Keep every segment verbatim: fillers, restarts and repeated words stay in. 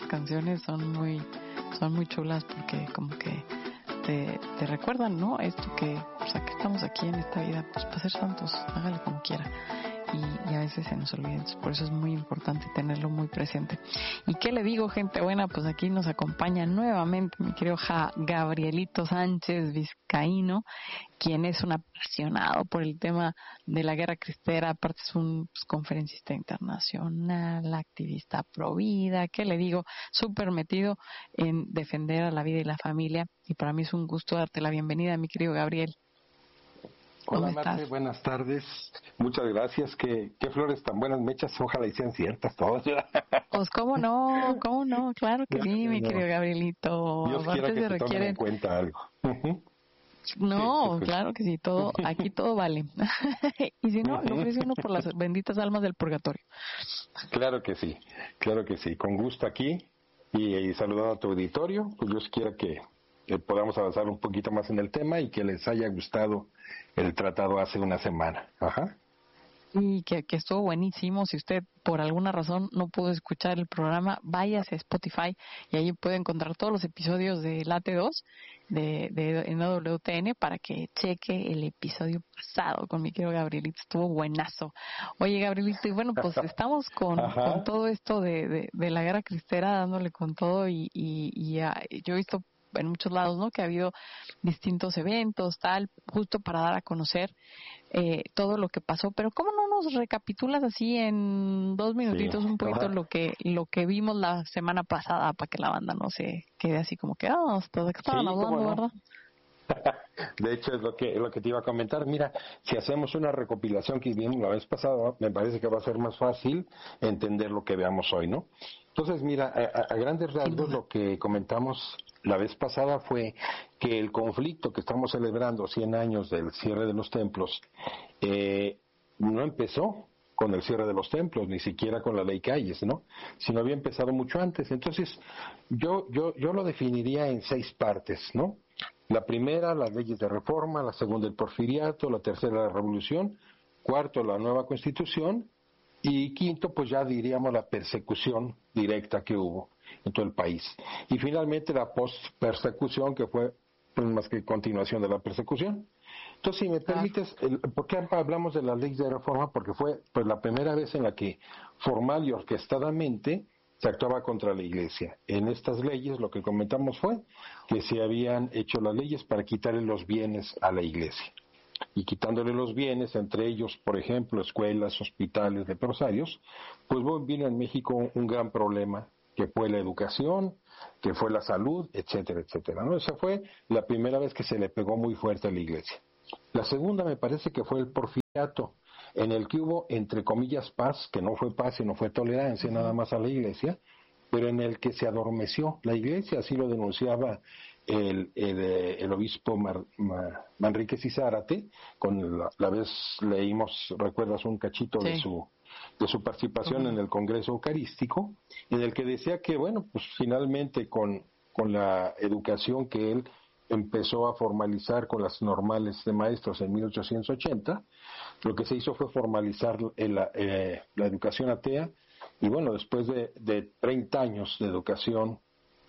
canciones son muy, son muy chulas porque como que te, te recuerdan, ¿no? Esto que, pues, aquí estamos aquí en esta vida, pues para ser santos, hágale como quiera. Y, y a veces se nos olvida, por eso es muy importante tenerlo muy presente. ¿Y qué le digo, gente buena? Pues aquí nos acompaña nuevamente mi querido ja, Gabrielito Sánchez Vizcaíno, quien es un apasionado por el tema de la guerra cristera, aparte es un pues, conferencista internacional, activista pro vida, ¿qué le digo? Súper metido en defender a la vida y la familia, y para mí es un gusto darte la bienvenida, mi querido Gabriel. Hola Marte, buenas tardes. Muchas gracias. Qué, qué flores tan buenas, mechas, ojalá y sean ciertas todas. Pues cómo no, cómo no, claro que sí, mi no. querido Gabrielito. Dios Aparte quiera que se te tomen requieren... en cuenta algo. No, sí, claro que sí, todo, aquí todo vale. Y si no, lo ofrece uno por las benditas almas del purgatorio. Claro que sí, claro que sí. Con gusto aquí y, y saludando a tu auditorio, pues Dios quiera que eh, podamos avanzar un poquito más en el tema y que les haya gustado el tratado hace una semana. Ajá. Y que, que estuvo buenísimo. Si usted por alguna razón no pudo escuchar el programa, váyase a Spotify y ahí puede encontrar todos los episodios de Late dos de, de en W T N para que cheque el episodio pasado con mi querido Gabrielito. Estuvo buenazo. Oye, Gabrielito, y bueno, pues estamos con, con todo esto de, de, de la guerra cristera, dándole con todo y, y, y uh, yo he visto en muchos lados, ¿no? Que ha habido distintos eventos, tal, justo para dar a conocer eh, todo lo que pasó. Pero ¿cómo no nos recapitulas así en dos minutitos sí. un poquito Ajá. lo que lo que vimos la semana pasada para que la banda no se quede así como que, ah, oh, ¿de qué estaban Sí, hablando, no. verdad? De hecho, es lo que lo que te iba a comentar. Mira, si hacemos una recopilación que vimos la vez pasada, me parece que va a ser más fácil entender lo que veamos hoy, ¿no? Entonces, mira, a, a grandes rasgos lo que comentamos la vez pasada fue que el conflicto que estamos celebrando, cien años del cierre de los templos, eh, no empezó con el cierre de los templos, ni siquiera con la ley Calles, ¿no? Sino había empezado mucho antes. Entonces, yo yo yo lo definiría en seis partes, ¿no? La primera, las leyes de reforma; la segunda, el porfiriato; la tercera, la revolución; cuarto, la nueva constitución; y quinto, pues ya diríamos la persecución directa que hubo en todo el país. Y finalmente la post-persecución, que fue pues, más que continuación de la persecución. Entonces, si me permites, el, ¿por qué hablamos de la ley de reforma? Porque fue pues la primera vez en la que formal y orquestadamente se actuaba contra la Iglesia. En estas leyes lo que comentamos fue que se habían hecho las leyes para quitarle los bienes a la Iglesia. Y quitándole los bienes, entre ellos, por ejemplo, escuelas, hospitales, leprosarios, pues bueno, vino en México un gran problema, que fue la educación, que fue la salud, etcétera, etcétera, ¿no? Esa fue la primera vez que se le pegó muy fuerte a la Iglesia. La segunda me parece que fue el porfiriato, en el que hubo, entre comillas, paz, que no fue paz, sino fue tolerancia, uh-huh, nada más a la Iglesia, pero en el que se adormeció la Iglesia, así lo denunciaba el, el, el obispo Mar, Mar, Manrique Zárate, con la, la vez leímos, recuerdas un cachito sí. de su de su participación uh-huh. en el Congreso Eucarístico, en el que decía que, bueno, pues finalmente con, con la educación que él empezó a formalizar con las normales de maestros en mil ochocientos ochenta, lo que se hizo fue formalizar el, eh, la educación atea, y bueno, después de, de treinta años de educación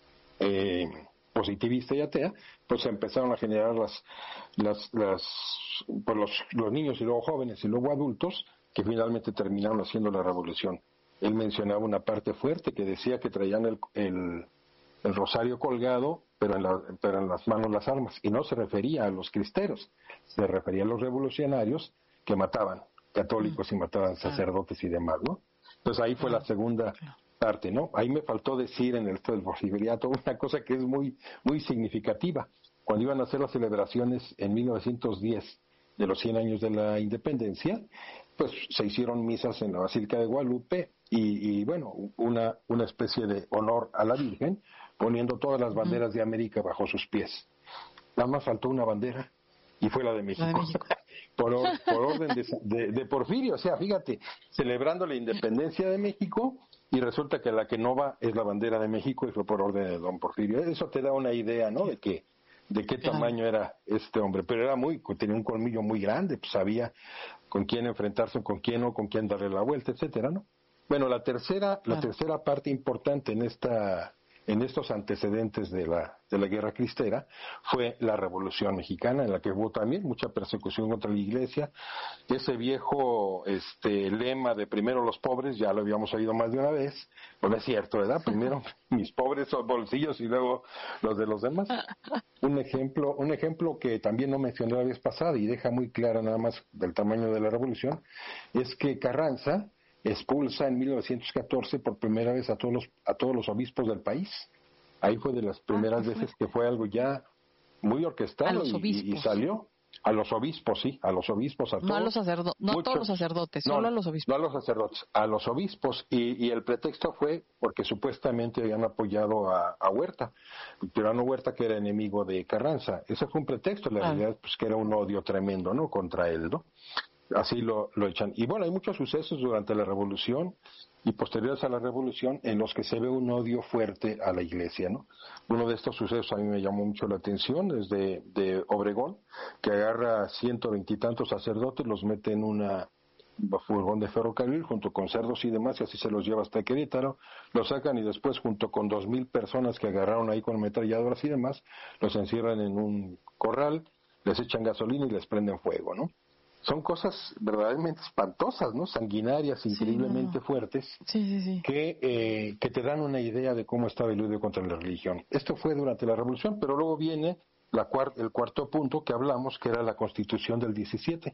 eh, positivista y atea, pues se empezaron a generar las, las, las pues los, los niños y luego jóvenes y luego adultos que finalmente terminaron haciendo la revolución. Él mencionaba una parte fuerte que decía que traían el, el, el rosario colgado, pero en, la, pero en las manos las armas, y no se refería a los cristeros, se refería a los revolucionarios que mataban católicos y mataban sacerdotes y demás, ¿no? Entonces ahí fue la segunda parte, ¿no? Ahí me faltó decir en el esto del porfiriato una cosa que es muy muy significativa. Cuando iban a hacer las celebraciones en mil novecientos diez de los cien años de la independencia, pues se hicieron misas en la Basílica de Guadalupe y, y bueno, una una especie de honor a la Virgen, poniendo todas las banderas de América bajo sus pies. Nada más faltó una bandera, y fue la de México, la de México. por, or, por orden de, de, de Porfirio. O sea, fíjate, celebrando la independencia de México, y resulta que la que no va es la bandera de México, y fue por orden de don Porfirio. Eso te da una idea, ¿no?, de que de qué tamaño era este hombre, pero era muy, tenía un colmillo muy grande, pues sabía con quién enfrentarse, con quién no, con quién darle la vuelta, etcétera, ¿no? Bueno, la tercera, Claro. la tercera parte importante en esta, en estos antecedentes de la, de la Guerra Cristera fue la Revolución Mexicana, en la que hubo también mucha persecución contra la Iglesia. Ese viejo, este, lema de primero los pobres, ya lo habíamos oído más de una vez, pues no es cierto, ¿verdad? Primero mis pobres bolsillos y luego los de los demás. Un ejemplo, un ejemplo que también no mencioné la vez pasada y deja muy claro nada más del tamaño de la revolución, es que Carranza expulsa en mil novecientos catorce por primera vez a todos los, a todos los obispos del país. Ahí fue de las primeras qué veces que fue algo ya muy A orquestado los y, y- y obispos. salió. A los obispos, sí, a los obispos, a No a todos. los sacerdotes, no a todos los Muchos- sacerdotes, no, solo a los no obispos. a los sacerdotes, a los obispos. Y, y el pretexto fue porque supuestamente habían apoyado a, a Huerta, Victoriano Huerta, que era enemigo de Carranza. Ese fue un pretexto, la Claro. realidad pues que era un odio tremendo, ¿no?, contra él, ¿no? Así lo, lo echan. Y bueno, hay muchos sucesos durante la Revolución y posteriores a la Revolución en los que se ve un odio fuerte a la Iglesia, ¿no? Uno de estos sucesos a mí me llamó mucho la atención, es de, de Obregón, que agarra ciento veintitantos sacerdotes, los mete en una furgón de ferrocarril junto con cerdos y demás, y así se los lleva hasta Querétaro, los sacan y después junto con dos mil personas que agarraron ahí con ametralladoras y demás, los encierran en un corral, les echan gasolina y les prenden fuego, ¿no? Son cosas verdaderamente espantosas, ¿no? Sanguinarias, Sí, increíblemente no, no. fuertes, Sí, sí, sí. que, eh, que te dan una idea de cómo estaba el odio contra la religión. Esto fue durante la Revolución, pero luego viene la cuar- el cuarto punto que hablamos, que era la Constitución del diecisiete.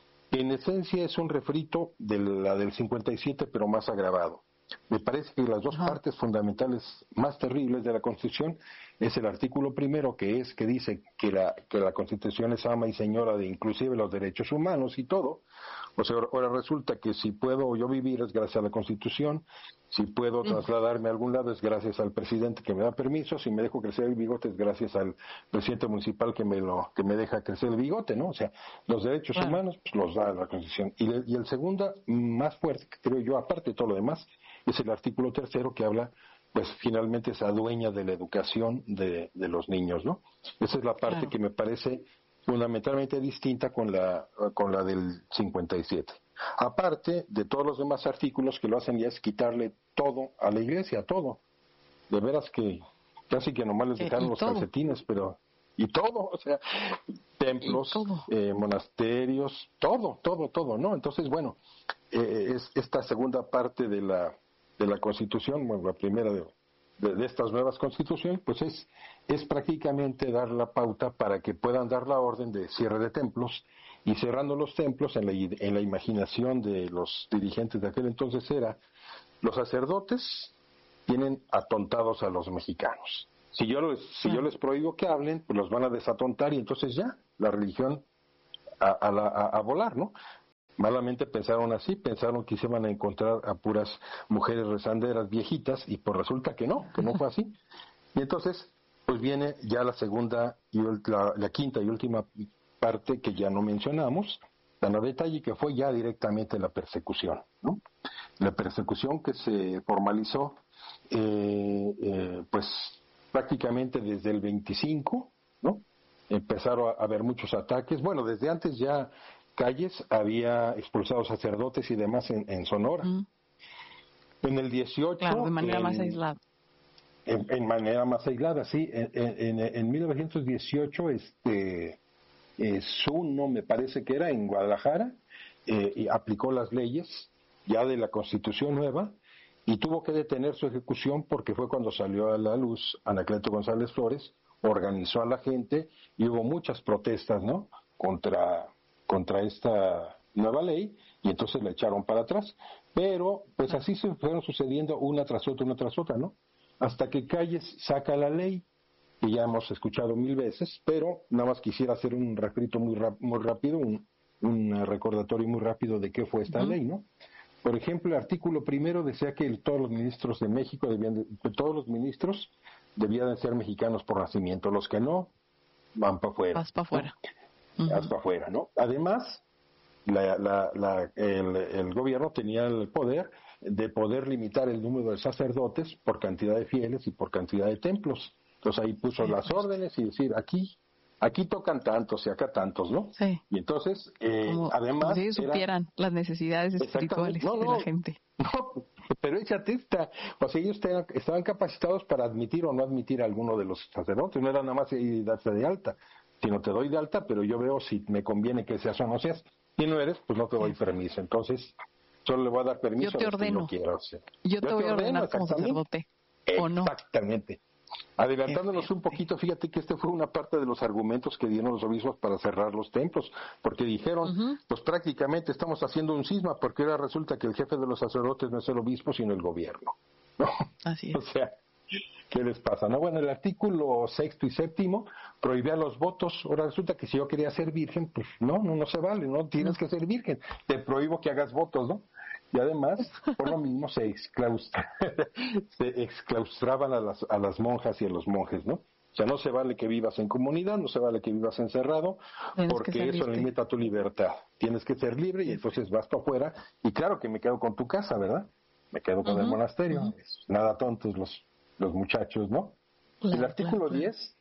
En esencia es un refrito de la del cincuenta y siete, pero más agravado. Me parece que las dos Ajá. partes fundamentales más terribles de la Constitución es el artículo primero, que es que dice que la, que la Constitución es ama y señora de inclusive los derechos humanos y todo. O sea, ahora resulta que si puedo yo vivir es gracias a la Constitución, si puedo trasladarme a algún lado es gracias al presidente que me da permiso, si me dejo crecer el bigote es gracias al presidente municipal que me lo que me deja crecer el bigote, ¿no? O sea, los derechos Claro. humanos pues, los da la Constitución. Y, le- y el segundo, más fuerte, que creo yo, aparte de todo lo demás, es el artículo tercero que habla, pues finalmente se adueña de la educación de, de los niños, ¿no? Esa es la parte Claro. que me parece fundamentalmente distinta con la con la del cincuenta y siete. Aparte de todos los demás artículos que lo hacen ya es quitarle todo a la iglesia, todo. De veras que casi que nomás les Eh, dejaron y los todo. calcetines, pero y todo, o sea, templos, Y todo. eh, monasterios, todo, todo, todo, ¿no? Entonces, bueno, eh, es esta segunda parte de la de la Constitución, bueno, la primera de, de, de estas nuevas constituciones, pues es es prácticamente dar la pauta para que puedan dar la orden de cierre de templos, y cerrando los templos en la, en la imaginación de los dirigentes de aquel entonces era los sacerdotes tienen atontados a los mexicanos. Si yo les, si yo les prohíbo que hablen, pues los van a desatontar y entonces ya, la religión a, a, la- a- a volar, ¿no? Malamente pensaron así, pensaron que se iban a encontrar a puras mujeres rezanderas viejitas y pues resulta que no, que no fue así. Y entonces, pues viene ya la segunda y ul- la, la quinta y última parte que ya no mencionamos, tan a detalle, que fue ya directamente la persecución, ¿no? La persecución que se formalizó, eh, eh, pues prácticamente desde el veinticinco, ¿no? Empezaron a haber muchos ataques. Bueno, desde antes ya Calles había expulsado sacerdotes y demás en, en Sonora. Mm, En el dieciocho, claro, de manera en, más aislada. En, en manera más aislada, sí. En, en, en mil novecientos dieciocho, este, eh, Zuno, me parece que era, en Guadalajara, eh, y aplicó las leyes ya de la Constitución nueva y tuvo que detener su ejecución porque fue cuando salió a la luz Anacleto González Flores, organizó a la gente y hubo muchas protestas, ¿no?, contra, contra esta nueva ley, y entonces la echaron para atrás. Pero, pues así se fueron sucediendo una tras otra, una tras otra, ¿no? Hasta que Calles saca la ley, que ya hemos escuchado mil veces, pero nada más quisiera hacer un refrito muy, rap- muy rápido, un, un recordatorio muy rápido de qué fue esta Ujú. ley, ¿no? Por ejemplo, el artículo primero decía que el- todos los ministros de México debían, de- que todos los ministros debían de ser mexicanos por nacimiento, los que no, van para afuera. Vas para afuera. Ujú. Hasta afuera, ¿no? Además, la, la, la- el, el gobierno tenía el poder de poder limitar el número de sacerdotes por cantidad de fieles y por cantidad de templos. Entonces ahí puso Sí, las justo. órdenes y decir, aquí aquí tocan tantos y acá tantos, ¿no? Sí. Y entonces, eh, Como, como además, si ellos era- supieran las necesidades espirituales Exactamente. No, de no. la gente. No, pero échate esta. O sea, ellos te- estaban capacitados para admitir o no admitir a alguno de los sacerdotes, no era nada más ir y darse de alta, sino te doy de alta, pero yo veo si me conviene que seas o no seas. Si no eres, pues no te doy permiso. Entonces, solo le voy a dar permiso Yo te a los que yo ordeno. quiero. O sea, Yo te voy a ordeno, ordenar como exactamente. sacerdote, ¿o no? Exactamente. Adelantándonos Qué un fuerte. poquito, fíjate que este fue una parte de los argumentos que dieron los obispos para cerrar los templos, porque dijeron, Ujú. pues prácticamente estamos haciendo un cisma, porque ahora resulta que el jefe de los sacerdotes no es el obispo, sino el gobierno. ¿No? Así O es. sea, ¿qué les pasa? No, bueno, el artículo sexto y séptimo prohibía los votos. Ahora resulta que si yo quería ser virgen, pues no, no, no se vale, no tienes No. que ser virgen. Te prohíbo que hagas votos, ¿no? Y además, por lo mismo, se, exclaustra, se exclaustraban a las, a las monjas y a los monjes, ¿no? O sea, no se vale que vivas en comunidad, no se vale que vivas encerrado, Tienes que porque eso salirte. limita tu libertad. Tienes que ser libre y entonces vas para afuera. Y claro que me quedo con tu casa, ¿verdad? Me quedo con el Ujú, monasterio. ujú. Es nada tontos los, los muchachos, ¿no? Claro, El artículo claro, claro. diez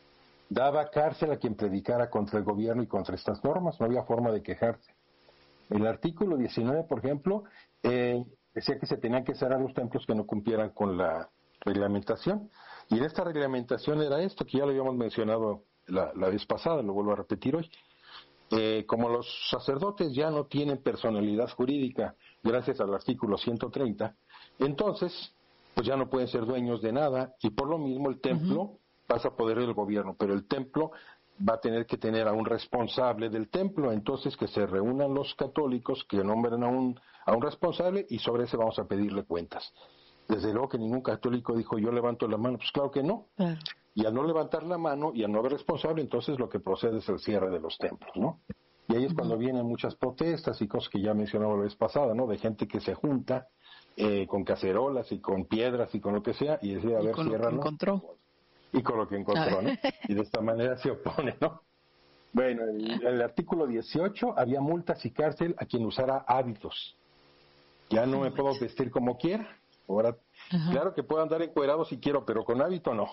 daba cárcel a quien predicara contra el gobierno y contra estas normas. No había forma de quejarse. El artículo diecinueve, por ejemplo, eh, decía que se tenían que cerrar los templos que no cumplieran con la reglamentación. Y en esta reglamentación era esto, que ya lo habíamos mencionado la, la vez pasada, lo vuelvo a repetir hoy. Eh, como los sacerdotes ya no tienen personalidad jurídica gracias al artículo ciento treinta, entonces pues ya no pueden ser dueños de nada y por lo mismo el templo Ujú. pasa a poder del gobierno, pero el templo va a tener que tener a un responsable del templo, entonces que se reúnan los católicos, que nombren a un, a un responsable y sobre ese vamos a pedirle cuentas. Desde luego que ningún católico dijo yo levanto la mano, pues claro que no. Claro. Y al no levantar la mano y al no haber responsable, entonces lo que procede es el cierre de los templos, ¿no? Y ahí es cuando Ujú. vienen muchas protestas y cosas que ya mencionaba la vez pasada, ¿no? De gente que se junta eh, con cacerolas y con piedras y con lo que sea y decide, a Y ver, con lo que ciérralo. encontró. Y con lo que encontró, ¿no? Y de esta manera se opone, ¿no? Bueno, el, el artículo dieciocho, había multas y cárcel a quien usara hábitos. Ya no me puedo vestir como quiera. Ahora, Ajá. claro que puedo andar encuerado si quiero, pero con hábito no.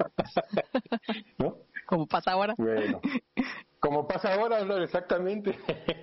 ¿No? Como pasa ahora. Bueno, como pasa ahora, ¿no? Exactamente.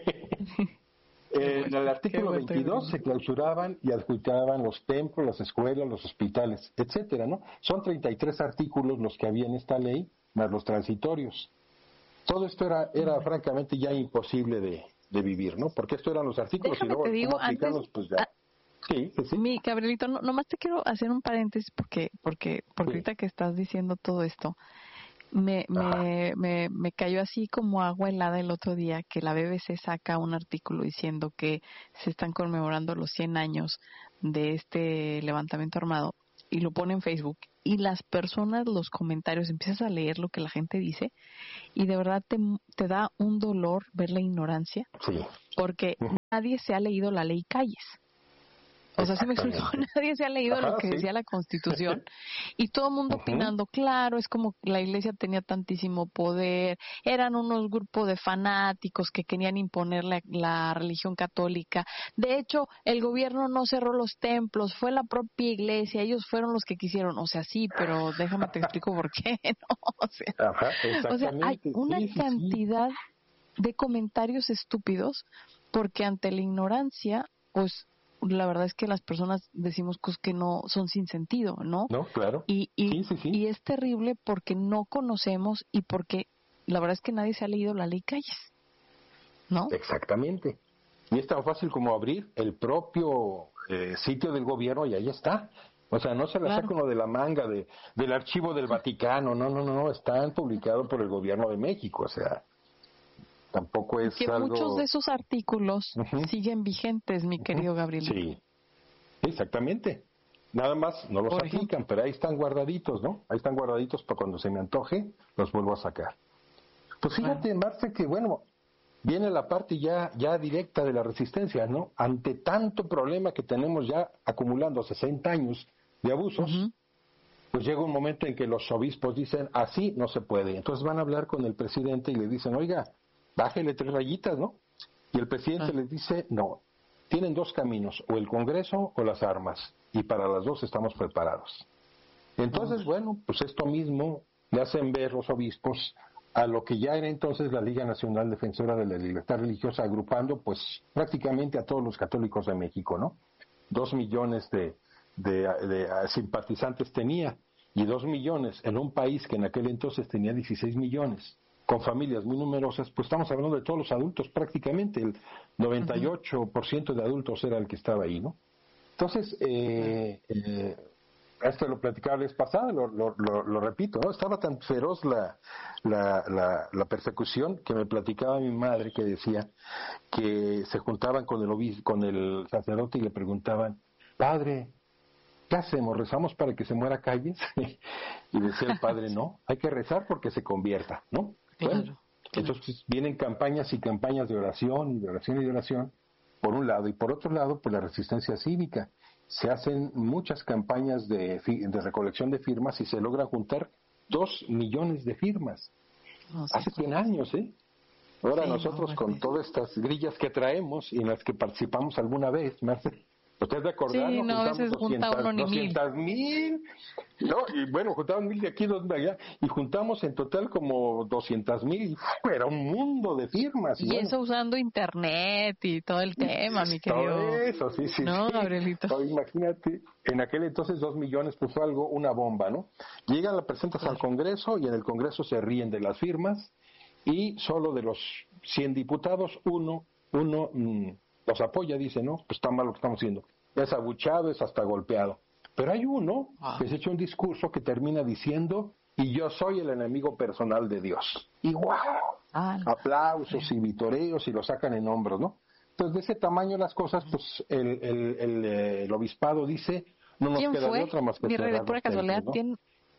En el artículo fuerte, veintidós Gabriel. se clausuraban y adjudicaban los templos, las escuelas, los hospitales, etcétera, ¿no? Son treinta y tres artículos los que había en esta ley, más los transitorios. Todo esto era, era francamente ya imposible de, de vivir, ¿no? Porque esto eran los artículos Déjame y luego te digo, cómo aplicarlos, antes, pues ya. ah, Sí, sí, sí. mi Gabrielito, no, nomás te quiero hacer un paréntesis porque, porque, porque Sí. ahorita que estás diciendo todo esto, me, me, me, me cayó así como agua helada el otro día que la B B C saca un artículo diciendo que se están conmemorando los cien años de este levantamiento armado y lo pone en Facebook y las personas, los comentarios, empiezas a leer lo que la gente dice y de verdad te, te da un dolor ver la ignorancia Sí. porque nadie se ha leído la ley Calles. O sea, sí me explico, Exactamente. nadie se ha leído Ajá, lo que sí. decía la Constitución y todo el mundo Ujú. opinando, claro, es como la iglesia tenía tantísimo poder, eran unos grupos de fanáticos que querían imponer la, la religión católica. De hecho, el gobierno no cerró los templos, fue la propia iglesia, ellos fueron los que quisieron. O sea, sí, pero déjame te explico por qué, ¿no? O sea, Ajá, o sea, hay exactamente. una Sí, sí, sí. cantidad de comentarios estúpidos porque ante la ignorancia, pues la verdad es que las personas decimos cosas que no son sin sentido, ¿no? No, claro. Y, y, Sí, sí, sí. y es terrible porque no conocemos y porque la verdad es que nadie se ha leído la ley Calles, ¿no? Exactamente. Y es tan fácil como abrir el propio eh, sitio del gobierno y ahí está. O sea, no se la Claro. saca uno de la manga de, del archivo del Vaticano. No, no, no, no. Están publicados por el gobierno de México. O sea, tampoco es Que algo... muchos de esos artículos Ujú. siguen vigentes, mi querido Gabriel. Sí, exactamente. Nada más no los Por aplican, ejemplo. pero ahí están guardaditos, ¿no? Ahí están guardaditos para cuando se me antoje, los vuelvo a sacar. Pues fíjate, Marta, que bueno, viene la parte ya, ya directa de la resistencia, ¿no? Ante tanto problema que tenemos ya acumulando sesenta años de abusos, Uh-huh. pues llega un momento en que los obispos dicen, así no se puede. Entonces van a hablar con el presidente y le dicen, oiga, bájele tres rayitas, ¿no? Y el presidente Ah. les dice, no, tienen dos caminos, o el Congreso o las armas, y para las dos estamos preparados. Entonces, Oh. bueno, pues esto mismo le hacen ver los obispos a lo que ya era entonces la Liga Nacional Defensora de la Libertad Religiosa, agrupando pues prácticamente a todos los católicos de México, ¿no? dos millones de, de, de, de simpatizantes tenía, y dos millones en un país que en aquel entonces tenía dieciséis millones, con familias muy numerosas, pues estamos hablando de todos los adultos prácticamente, el noventa y ocho por ciento de adultos era el que estaba ahí, ¿no? Entonces, eh, eh, esto lo platicaba la vez pasada, lo, lo, lo, lo repito, ¿no? Estaba tan feroz la, la, la, la persecución que me platicaba mi madre, que decía que se juntaban con el obispo, con el sacerdote y le preguntaban, padre, ¿qué hacemos? ¿Rezamos para que se muera Calles? Y decía el padre, no, hay que rezar porque se convierta, ¿no? Claro, Bueno, claro. entonces vienen campañas y campañas de oración, y de oración y de oración, por un lado, y por otro lado, pues la resistencia cívica. Se hacen muchas campañas de, de recolección de firmas y se logra juntar dos millones de firmas. No, sí, Hace cien años, ¿eh? Ahora sí, nosotros no, con sí. todas estas grillas que traemos y en las que participamos alguna vez, Marce, usted de acordar, Sí, ¿no? no, a Juntamos veces junta uno ni mil. doscientos mil, ¿no? Y bueno, juntamos mil de aquí, dos de allá, y juntamos en total como doscientos mil, era un mundo de firmas. Y, Y bueno, eso usando internet y todo el tema, mi todo querido. eso, sí, sí, ¿No, sí. Gabrielito? No, imagínate, en aquel entonces dos millones, pues fue algo, una bomba, ¿no? Llegan, la presentas Claro. al Congreso y en el Congreso se ríen de las firmas y solo de los cien diputados, uno, uno mmm, los apoya, dice, no, pues está mal lo que estamos haciendo. Es abuchado, es hasta golpeado. Pero hay uno Wow. que se echa un discurso que termina diciendo, y yo soy el enemigo personal de Dios. Y ¡guau! Ah, Aplausos sí. y vitoreos y lo sacan en hombros, ¿no? Entonces, de ese tamaño las cosas, pues el, el, el, el obispado dice, no nos ¿Quién queda fue? de otra más que Mi rey, de cerrar pura los templos, casualidad, ¿no? ¿tien-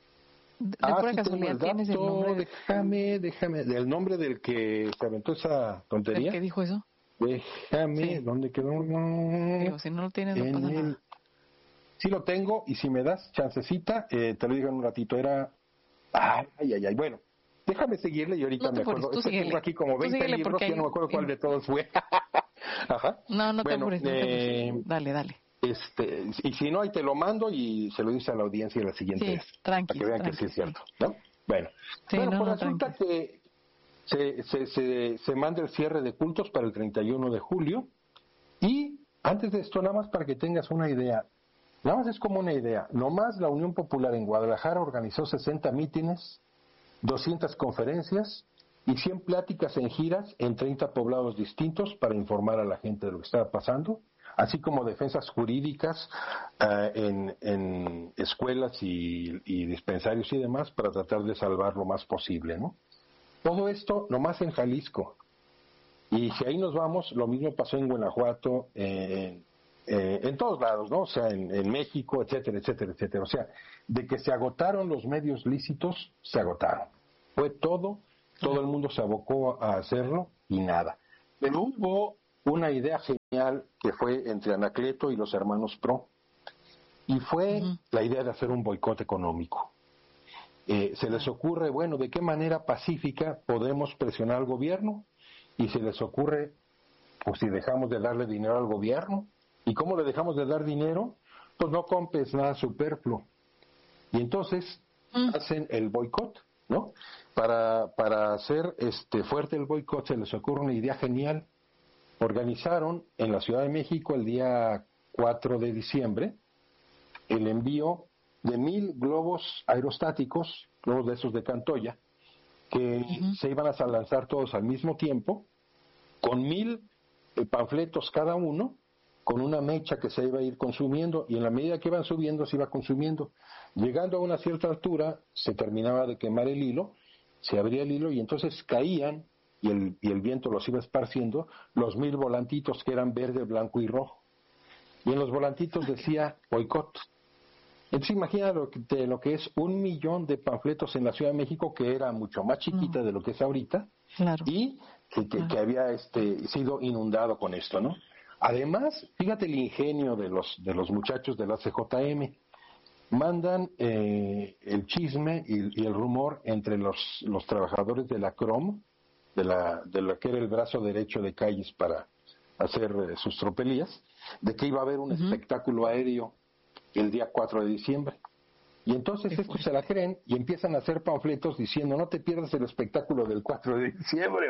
de Ah, pura sí tengo casualidad el tienes el dato, nombre déjame, déjame, del nombre del que se aventó esa del tontería. que dijo eso? Déjame, Sí. ¿dónde quedó? Digo, si no lo tienes, no En pasa el... nada. Sí lo tengo, y si me das chancecita, eh, te lo digo en un ratito, era... Ay, ay, ay, bueno, déjame seguirle y ahorita No te me apures, acuerdo. tú Es que tengo síguele. aquí como Tú veinte síguele libros, porque ya no me hay... acuerdo cuál de todos fue. Ajá. No, no te Bueno, apures, no te apures. eh, Dale, dale. este, y si no, ahí te lo mando y se lo dice a la audiencia la siguiente Sí, vez, tranqui, para que vean que sí tranqui, es cierto, ¿no? Bueno, Sí, bueno, no, pues no, resulta tranqui. que se, se, se, se manda el cierre de cultos para el treinta y uno de julio, y antes de esto, nada más para que tengas una idea, nada más es como una idea, nomás la Unión Popular en Guadalajara organizó sesenta mítines, doscientas conferencias y cien pláticas en giras en treinta poblados distintos para informar a la gente de lo que estaba pasando, así como defensas jurídicas uh, en, en escuelas y, y dispensarios y demás para tratar de salvar lo más posible, ¿no? Todo esto nomás en Jalisco. Y si ahí nos vamos, lo mismo pasó en Guanajuato, eh, eh, en todos lados, ¿no? O sea, en, en México, etcétera, etcétera, etcétera. O sea, de que se agotaron los medios lícitos, se agotaron. Fue todo, todo el mundo se abocó a hacerlo y nada. Pero hubo una idea genial que fue entre Anacleto y los hermanos Pro, y fue uh-huh. la idea de hacer un boicot económico. Eh, se les ocurre, bueno, ¿de qué manera pacífica podemos presionar al gobierno? Y se les ocurre, pues si dejamos de darle dinero al gobierno. ¿Y cómo le dejamos de dar dinero? Pues no compres nada superfluo. Y entonces mm. hacen el boicot, ¿no? Para, para hacer este fuerte el boicot se les ocurre una idea genial. Organizaron en la Ciudad de México el día cuatro de diciembre el envío de mil globos aerostáticos, globos de esos de Cantoya, que uh-huh. se iban a lanzar todos al mismo tiempo, con mil eh, panfletos cada uno, con una mecha que se iba a ir consumiendo, y en la medida que iban subiendo, se iba consumiendo. Llegando a una cierta altura, se terminaba de quemar el hilo, se abría el hilo, y entonces caían, y el, y el viento los iba esparciendo, los mil volantitos que eran verde, blanco y rojo. Y en los volantitos decía boicot. Entonces imagina lo que, de lo que es un millón de panfletos en la Ciudad de México, que era mucho más chiquita no. de lo que es ahorita, claro. y que, que, claro. que había este, sido inundado con esto, ¿no? Además, fíjate el ingenio de los, de los muchachos de la C J M. Mandan eh, el chisme y, y el rumor entre los, los trabajadores de la C R O M, de, la, de lo que era el brazo derecho de Calles para hacer eh, sus tropelías, de que iba a haber un uh-huh. espectáculo aéreo el día cuatro de diciembre. Y entonces estos se la creen y empiezan a hacer panfletos diciendo, no te pierdas el espectáculo del cuatro de diciembre, va.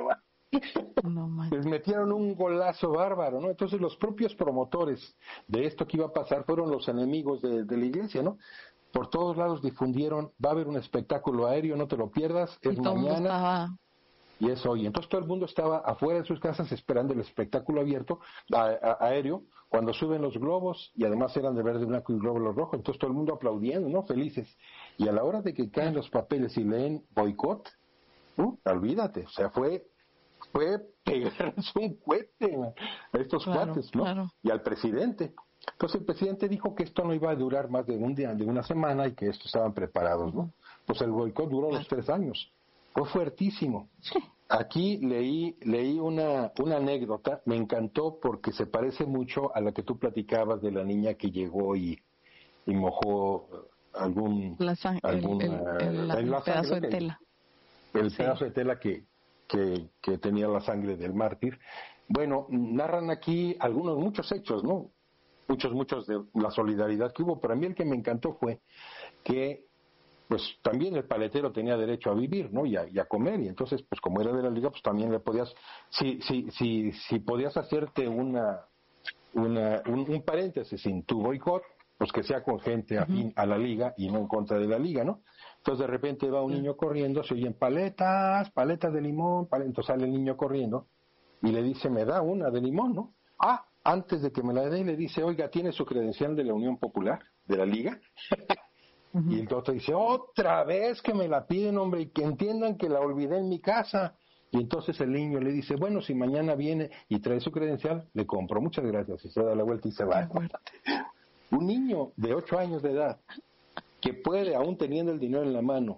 No Les metieron un golazo bárbaro, ¿no? Entonces los propios promotores de esto que iba a pasar fueron los enemigos de, de la iglesia, ¿no? Por todos lados difundieron, va a haber un espectáculo aéreo, no te lo pierdas, es y todo mañana. Estaba... Y es hoy. Entonces todo el mundo estaba afuera de sus casas esperando el espectáculo abierto, a, a, aéreo, cuando suben los globos, y además eran de verde, blanco y glóbulos rojos, entonces todo el mundo aplaudiendo, ¿no? Felices. Y a la hora de que caen los papeles y leen boicot, uh, olvídate, o sea, fue fue pegarse un cohete a estos claro, cuates, ¿no? Claro. Y al presidente. Entonces el presidente dijo que esto no iba a durar más de un día, de una semana, y que estos estaban preparados, ¿no? Pues el boicot duró claro. los tres años. Fue fuertísimo. Sí. Aquí leí leí una una anécdota, me encantó porque se parece mucho a la que tú platicabas de la niña que llegó y, y mojó algún, la sang- algún el, el, el, el, el pedazo de tela. El sí. pedazo de tela que, que, que tenía la sangre del mártir. Bueno, narran aquí algunos, muchos hechos, ¿no? Muchos, muchos de la solidaridad que hubo, pero a mí el que me encantó fue que pues también el paletero tenía derecho a vivir, ¿no? Y a, y a comer, y entonces, pues como era de la liga, pues también le podías, si si si si podías hacerte una una un, un paréntesis sin tu boicot, pues que sea con gente afín uh-huh. a la liga y no en contra de la liga, ¿no? Entonces de repente va un uh-huh. niño corriendo, se oyen paletas, paletas de limón, paletas, entonces sale el niño corriendo y le dice, me da una de limón, ¿no? Ah, antes de que me la dé, le dice, oiga, ¿tiene su credencial de la Unión Popular, de la liga? Uh-huh. Y el otro dice, otra vez que me la piden, hombre, y que entiendan que la olvidé en mi casa. Y entonces el niño le dice, bueno, si mañana viene y trae su credencial, le compro, muchas gracias, y se da la vuelta y se va. Un niño de ocho años de edad, que puede, aún teniendo el dinero en la mano,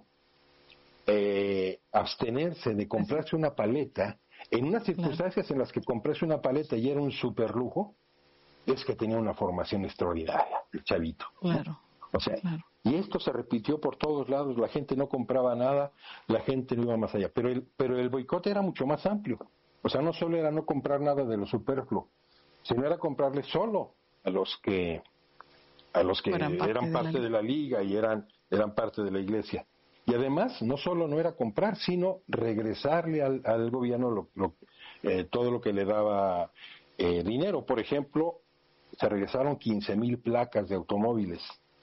eh, abstenerse de comprarse una paleta, en unas circunstancias en las que comprarse una paleta y era un super lujo, es que tenía una formación extraordinaria, el chavito. Claro. O sea, claro. Y esto se repitió por todos lados, la gente no compraba nada, la gente no iba más allá. Pero el, pero el boicot era mucho más amplio. O sea, no solo era no comprar nada de lo superfluo, sino era comprarle solo a los que a los que eran parte, eran de, parte la... de la liga y eran, eran parte de la iglesia. Y además, no solo no era comprar, sino regresarle al, al gobierno lo, lo, eh, todo lo que le daba eh, dinero. Por ejemplo, se regresaron quince mil placas de automóviles.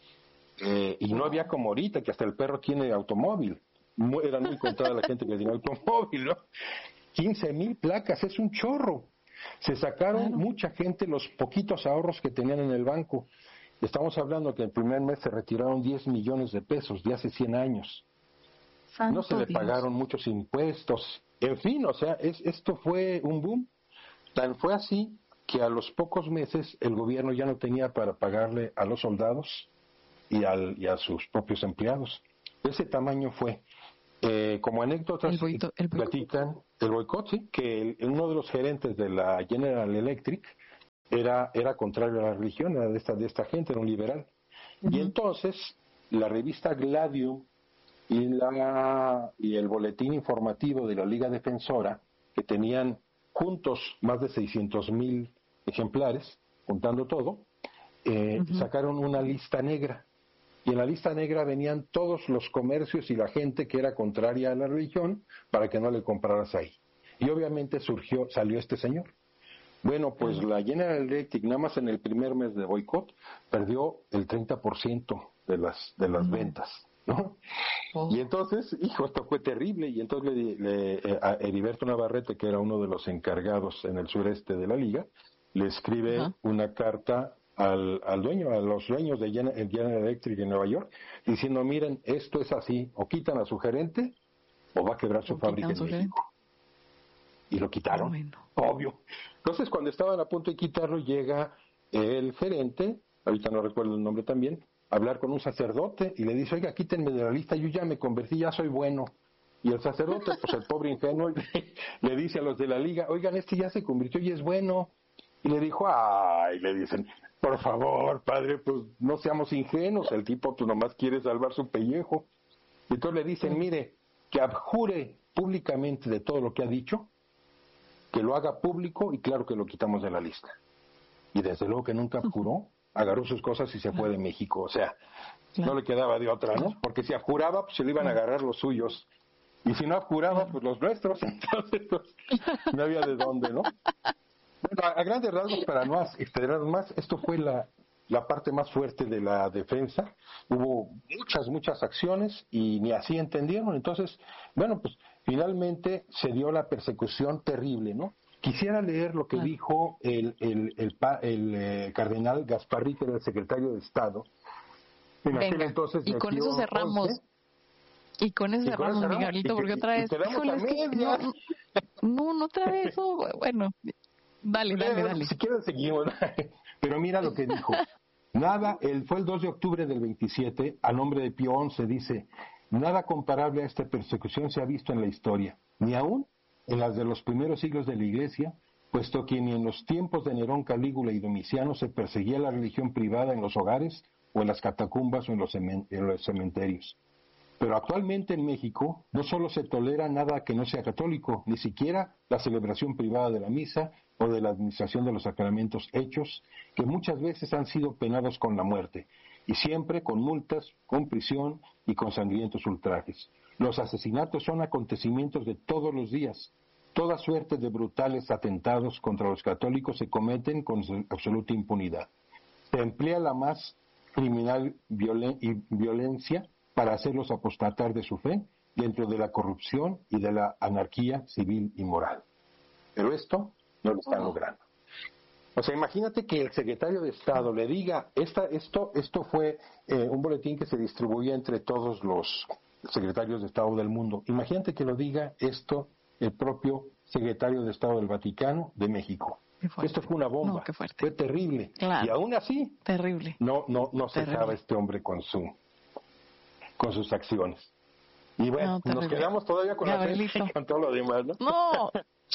Eh, y no había como ahorita, que hasta el perro tiene automóvil. Era muy contada la gente que tiene automóvil, ¿no? quince mil placas, es un chorro. Se sacaron claro. mucha gente los poquitos ahorros que tenían en el banco. Estamos hablando que el primer mes se retiraron diez millones de pesos de hace cien años. Santo no se le Dios. pagaron muchos impuestos. En fin, o sea, es, esto fue un boom. Tan fue así que a los pocos meses el gobierno ya no tenía para pagarle a los soldados y, al, y a sus propios empleados. Ese tamaño fue. Eh, como anécdotas el boito, el platican el boicot, sí, que el, uno de los gerentes de la General Electric era era contrario a la religión, era de esta de esta gente, era un liberal. Uh-huh. Y entonces la revista Gladium y la y el boletín informativo de la Liga Defensora, que tenían juntos más de seiscientos mil ejemplares, contando todo, eh, uh-huh. sacaron una lista negra. Y en la lista negra venían todos los comercios y la gente que era contraria a la religión para que no le compraras ahí. Y obviamente surgió, salió este señor. Bueno, pues uh-huh. la General Electric, nada más en el primer mes de boicot, perdió el treinta por ciento de las de las uh-huh. ventas, ¿no? Oh. Y entonces, hijo, esto fue terrible. Y entonces le, le, eh, a Heriberto Navarrete, que era uno de los encargados en el sureste de la liga, le escribe uh-huh. una carta Al, al dueño, a los dueños de General, General Electric en Nueva York, diciendo, miren, esto es así, o quitan a su gerente, o va a quebrar su o fábrica en México. Gerente. Y lo quitaron, bueno. obvio. Entonces, cuando estaban a punto de quitarlo, llega el gerente, ahorita no recuerdo el nombre también, a hablar con un sacerdote, y le dice, oiga, quítenme de la lista, yo ya me convertí, ya soy bueno. Y el sacerdote, pues el pobre ingenuo, le, le dice a los de la liga, oigan, este ya se convirtió y es bueno. Y le dijo, ay, le dicen, por favor, padre, pues no seamos ingenuos, el tipo pues nomás quiere salvar su pellejo. Y entonces le dicen, mire, que abjure públicamente de todo lo que ha dicho, que lo haga público y claro que lo quitamos de la lista. Y desde luego que nunca abjuró, agarró sus cosas y se fue de México, o sea, claro. no le quedaba de otra, ¿no? Porque si abjuraba, pues se le iban a agarrar los suyos. Y si no apuraba, pues los nuestros, entonces pues, no había de dónde, ¿no? Bueno, a, a grandes rasgos, para no extendernos más, esto fue la, la parte más fuerte de la defensa. Hubo muchas, muchas acciones y ni así entendieron. Entonces, bueno, pues finalmente se dio la persecución terrible, ¿no? Quisiera leer lo que ah. dijo el, el, el, el, el eh, cardenal Gasparrí, que era el secretario de Estado. En aquel Venga, entonces y con eso cerramos. once, Y con eso cerramos, Miguelito, porque otra vez, híjole, es que no, no, no otra vez, no, bueno, dale, dale, dale. Si quieres seguimos, pero mira lo que dijo. Nada, el, fue el dos de octubre del veintisiete, a nombre de Pío once, dice, nada comparable a esta persecución se ha visto en la historia, ni aún en las de los primeros siglos de la Iglesia, puesto que ni en los tiempos de Nerón, Calígula y Domiciano se perseguía la religión privada en los hogares o en las catacumbas o en los, en los cementerios. Pero actualmente en México no solo se tolera nada que no sea católico, ni siquiera la celebración privada de la misa o de la administración de los sacramentos hechos, que muchas veces han sido penados con la muerte, y siempre con multas, con prisión y con sangrientos ultrajes. Los asesinatos son acontecimientos de todos los días. Toda suerte de brutales atentados contra los católicos se cometen con absoluta impunidad. Se emplea la más criminal violen- y violencia para hacerlos apostatar de su fe dentro de la corrupción y de la anarquía civil y moral. Pero esto no lo están logrando. O sea, imagínate que el secretario de Estado le diga, esta, esto, esto fue eh, un boletín que se distribuía entre todos los secretarios de Estado del mundo. Imagínate que lo diga esto el propio secretario de Estado del Vaticano de México. Esto fue una bomba, no, fue terrible. Claro. Y aún así, terrible. no, no, no cesaba este hombre con su, con sus acciones. Y bueno, no, nos quedamos todavía con Gabrielito. la con todo lo demás, ¿no? No.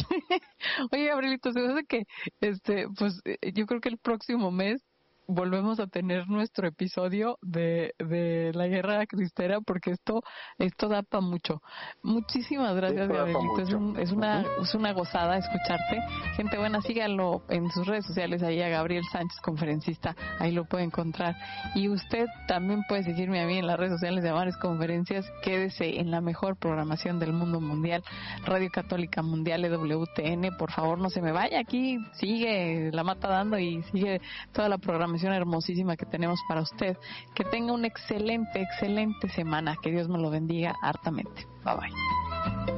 Oye, Gabrielito, se me hace que, este, pues, yo creo que el próximo mes volvemos a tener nuestro episodio de, de la guerra cristera, porque esto esto da para mucho. Muchísimas gracias, esto Gabrielito. Es, un, es una uh-huh. es una gozada escucharte. Gente buena, síganlo en sus redes sociales, ahí a Gabriel Sánchez, conferencista, ahí lo puede encontrar. Y usted también puede seguirme a mí en las redes sociales de Amares Conferencias. Quédese en la mejor programación del mundo mundial, Radio Católica Mundial, E W T N. Por favor, no se me vaya, aquí sigue La Mata Dando y sigue toda la programación hermosísima que tenemos para usted. Que tenga una excelente, excelente semana. Que Dios me lo bendiga hartamente. Bye bye.